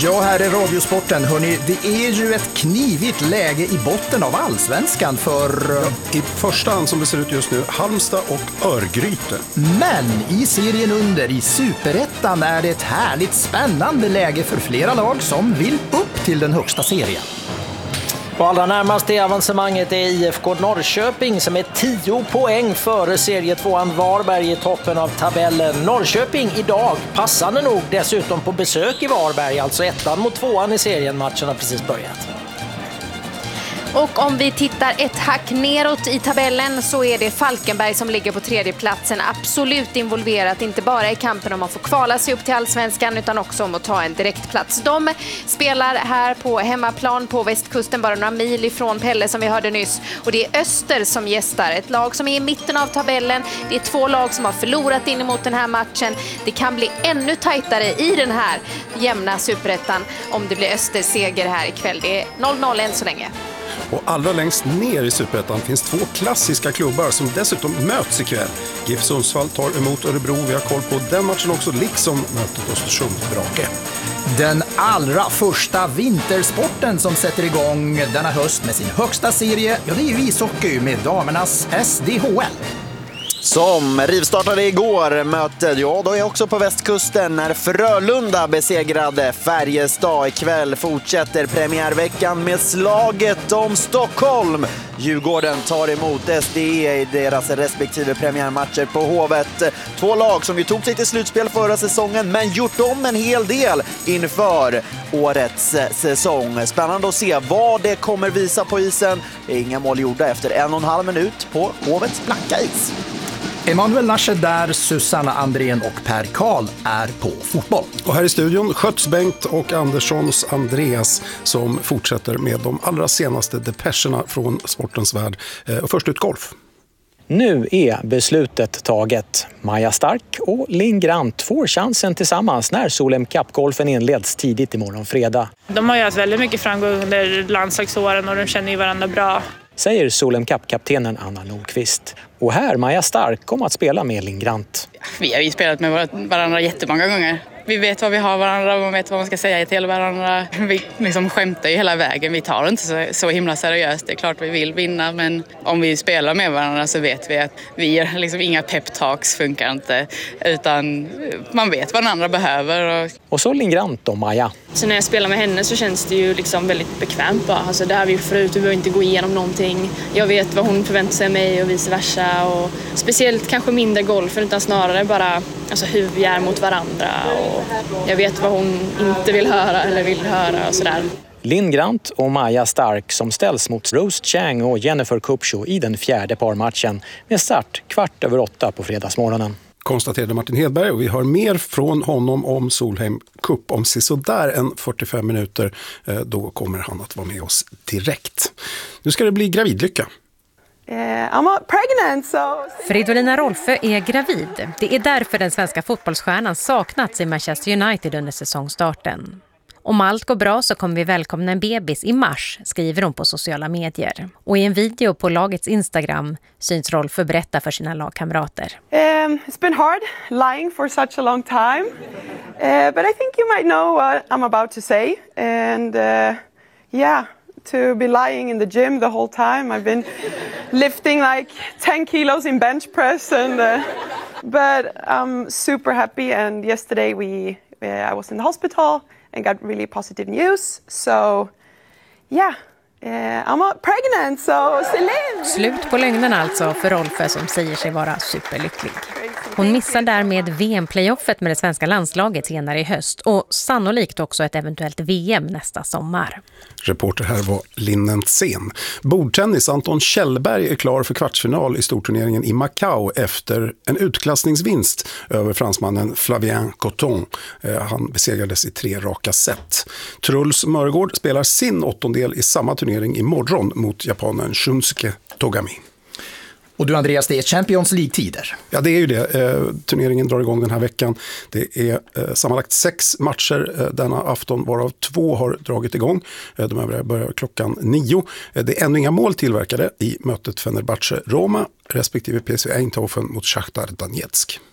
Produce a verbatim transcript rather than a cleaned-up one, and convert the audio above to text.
Ja, här är Radiosporten. Hörrni, det är ju ett knivigt läge i botten av Allsvenskan för... Ja, i första hand som det ser ut just nu, Halmstad och Örgryte. Men i serien under, i Superettan, är det ett härligt spännande läge för flera lag som vill upp till den högsta serien. Och allra närmast i avancemanget är I F K Norrköping som är tio poäng före serietvåan Varberg i toppen av tabellen. Norrköping idag passande nog dessutom på besök i Varberg, alltså ettan mot tvåan i serien. Matchen har precis börjat. Och om vi tittar ett hack neråt i tabellen så är det Falkenberg som ligger på tredje platsen, absolut involverat inte bara i kampen om att få kvala sig upp till Allsvenskan utan också om att ta en direktplats. De spelar här på hemmaplan på västkusten, bara några mil ifrån Pelle som vi hörde nyss, och det är Öster som gästar, ett lag som är i mitten av tabellen. Det är två lag som har förlorat in emot den här matchen. Det kan bli ännu tajtare i den här jämna Superettan om det blir Östers seger här ikväll. Det är noll noll än så länge. Och allra längst ner i Superettan finns två klassiska klubbar som dessutom möts ikväll. G I F Sundsvall tar emot Örebro. Vi har koll på den matchen också, liksom mötet Östersund-Brage. Den allra första vintersporten som sätter igång denna höst med sin högsta serie, ja, det är ju ishockey med damernas S D H L. Som rivstartade igår mötet, ja då är också på västkusten när Frölunda besegrade Färjestad. Ikväll fortsätter premiärveckan med slaget om Stockholm. Djurgården tar emot S D E i deras respektive premiärmatcher på Hovet. Två lag som ju tog sig till slutspel förra säsongen men gjort om en hel del inför årets säsong. Spännande att se vad det kommer visa på isen. Inga mål gjorda efter en och en halv minut på Hovets blanka is. Emanuel Nasche där, Susanna Andrén och Per Karl är på fotboll. Och här i studion Sköts Bengt och Anderssons Andreas som fortsätter med de allra senaste depescherna från sportens värld. Och först ut golf. Nu är beslutet taget. Maja Stark och Linn Grant får chansen tillsammans när Solheim Cup-golfen inleds tidigt imorgon fredag. De har ju haft väldigt mycket framgång under landslagsåren och de känner ju varandra bra. Säger Solheim Cup-kaptenen Anna Nordqvist. Och här Maja Stark kommer att spela med Linn Grant. Vi har ju spelat med varandra jättemånga gånger. Vi vet vad vi har varandra och man vet vad man ska säga till varandra. Vi liksom skämtar ju hela vägen. Vi tar inte så, så himla seriöst. Det är klart vi vill vinna, men om vi spelar med varandra så vet vi att vi gör liksom inga pep-talks, funkar inte. Utan man vet vad den andra behöver. Och, och så Linn Grant och Maja. Så när jag spelar med henne så känns det ju liksom väldigt bekvämt bara. Alltså det har vi ju förut, vi behöver inte gå igenom någonting. Jag vet vad hon förväntar sig av mig och vice versa. Och speciellt kanske mindre golfen utan snarare bara alltså, hur vi är mot varandra. Och jag vet vad hon inte vill höra eller vill höra och sådär. Linn Grant och Maja Stark som ställs mot Rose Chang och Jennifer Kupcho i den fjärde parmatchen med start kvart över åtta på fredagsmorgonen. Konstaterade Martin Hedberg, och vi har mer från honom om Solheim Cup om sådär en fyrtiofem minuter. Då kommer han att vara med oss direkt. Nu ska det bli gravidlycka. Uh, I'm pregnant, so... Fridolina Rolfö är gravid. Det är därför den svenska fotbollsstjärnan saknats i Manchester United under säsongstarten. Om allt går bra så kommer vi välkomna en bebis i mars, skriver hon på sociala medier. Och i en video på lagets Instagram syns Rolfö berätta för sina lagkamrater. Um, it's been hard lying for such a long time. Uh, but I think you might know what I'm about to say. And uh, yeah... to be lying in the gym the whole time. I've been lifting like ten kilos in bench press, and uh, but I'm super happy. And yesterday we uh, I was in the hospital and got really positive news. So yeah, uh, I'm pregnant. So Celine. Slut på lögnen alltså för Rolfö som säger sig vara superlycklig. Hon missar därmed V M-playoffet med det svenska landslaget senare i höst och sannolikt också ett eventuellt V M nästa sommar. Reporter här var Linnentsen. Bordtennis, Anton Kjellberg är klar för kvartsfinal i storturneringen i Macau efter en utklassningsvinst över fransmannen Flavien Coton. Han besegrades i tre raka set. Truls Mörgård spelar sin åttondel i samma turnering imorgon mot japanen Shunsuke Togami. Och du Andreas, det är Champions League-tider. Ja, det är ju det. Eh, turneringen drar igång den här veckan. Det är eh, sammanlagt sex matcher eh, denna afton, varav två har dragit igång. Eh, de övriga börjar klockan nio. Eh, det är ännu inga mål tillverkade i mötet Fenerbahce Roma respektive P S V Eindhoven mot Shakhtar Donetsk.